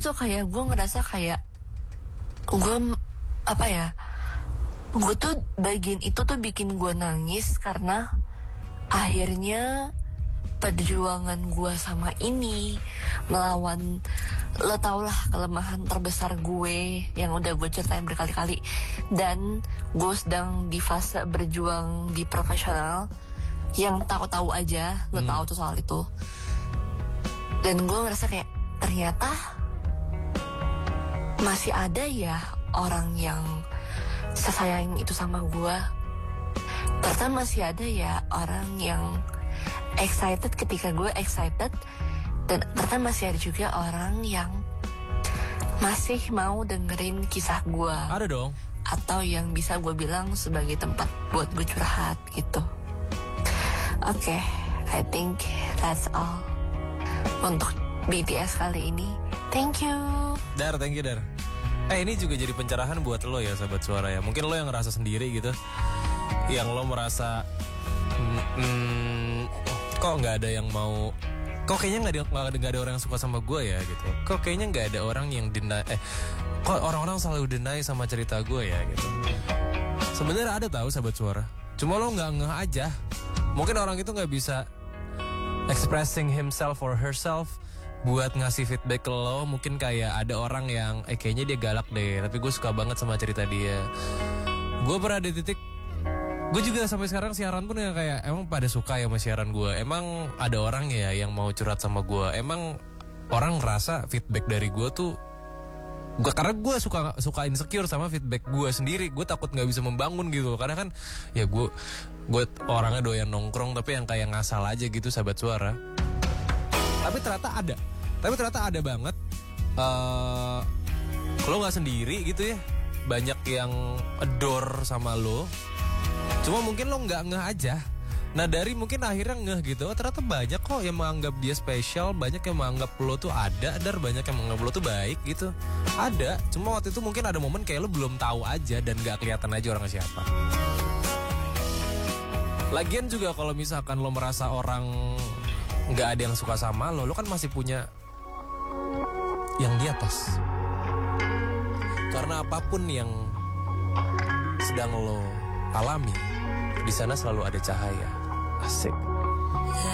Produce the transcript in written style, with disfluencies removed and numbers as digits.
tuh kayak gue ngerasa kayak gue apa ya, gue tuh bagian itu tuh bikin gue nangis karena akhirnya perjuangan gue sama ini melawan, lo tau lah kelemahan terbesar gue yang udah gue ceritain berkali-kali, dan gue sedang di fase berjuang di profesional yang tahu-tahu aja, lo tahu tuh soal itu. Dan gue ngerasa kayak ternyata masih ada ya orang yang sesayang itu sama gue. Ternyata masih ada ya orang yang excited ketika gue excited. Dan ternyata masih ada juga orang yang masih mau dengerin kisah gue. Ada dong. Atau yang bisa gue bilang sebagai tempat buat gue curhat gitu. Oke, I think that's all untuk BTS kali ini. Thank you. Thank you Dar. Ini juga jadi pencerahan buat lo ya sahabat suara ya. Mungkin lo yang ngerasa sendiri gitu, yang lo merasa kok nggak ada yang mau, kok kayaknya nggak ada orang yang suka sama gue ya gitu. Kok kayaknya nggak ada orang yang kok orang-orang selalu deny sama cerita gue ya gitu. Sebenarnya ada tahu sahabat suara. Cuma lo nggak ngeh aja. Mungkin orang itu nggak bisa expressing himself or herself buat ngasih feedback ke lo. Mungkin kayak ada orang yang kayaknya dia galak deh, tapi gue suka banget sama cerita dia. Gue pernah di titik, gue juga sampai sekarang siaran pun yang kayak emang pada suka ya sama siaran gue. Emang ada orang ya yang mau curhat sama gue. Emang orang ngerasa feedback dari gue tuh, karena gue suka insecure sama feedback gue sendiri. Gue takut nggak bisa membangun gitu. Karena kan ya gue orangnya doyan nongkrong, tapi yang kayak ngasal aja gitu sahabat suara. Tapi ternyata ada banget. Lo nggak sendiri gitu ya. Banyak yang adore sama lo. Cuma mungkin lo nggak ngeh aja. Nah dari mungkin akhirnya ngeh gitu, ternyata banyak kok yang menganggap dia spesial, banyak yang menganggap lo tuh ada, dan banyak yang menganggap lo tuh baik gitu. Ada, cuma waktu itu mungkin ada momen kayak lo belum tahu aja dan gak kelihatan aja orangnya siapa. Lagian juga kalau misalkan lo merasa orang gak ada yang suka sama lo kan masih punya yang di atas. Karena apapun yang sedang lo alami, di sana selalu ada cahaya. Asik.